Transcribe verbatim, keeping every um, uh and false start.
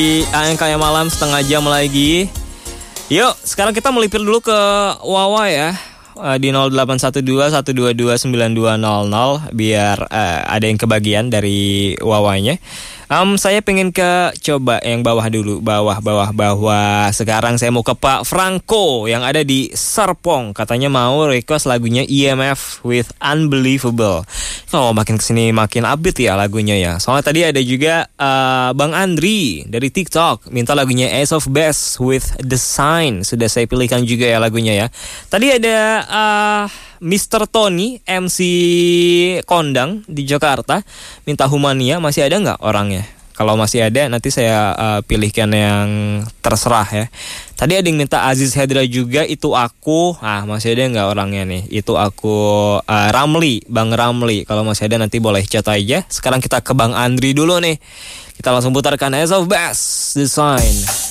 Di A N K malam setengah jam lagi. Yuk, sekarang kita melipir dulu ke Wawa ya. Uh, di nol delapan satu dua satu dua dua sembilan dua nol nol biar uh, ada yang kebagian dari Wawanya. Um, saya pengen ke coba yang bawah dulu, bawah bawah bawah. Sekarang saya mau ke Pak Franco yang ada di Serpong. Katanya mau request lagunya E M F with Unbelievable. Oh, makin kesini makin upbeat ya lagunya ya. Soalnya tadi ada juga uh, Bang Andri dari TikTok minta lagunya Ace of Base with The Sign. Sudah saya pilihkan juga ya lagunya ya. Tadi ada uh, mister Tony M C Kondang di Jakarta minta Humania. Masih ada nggak orangnya? Kalau masih ada nanti saya uh, pilihkan yang terserah ya. Tadi ada yang minta Aziz Hedra juga, Itu Aku. Ah, masih ada nggak orangnya nih? Itu Aku. uh, Ramli, Bang Ramli. Kalau masih ada nanti boleh chat aja. Sekarang kita ke Bang Andri dulu nih. Kita langsung putarkan Ace of Base, The Sign.